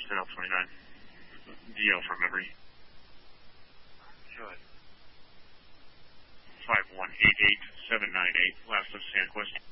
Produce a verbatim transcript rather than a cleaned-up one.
L twenty-nine. D L from memory. Go ahead. five one eight eight seven nine eight, last of Sandquist.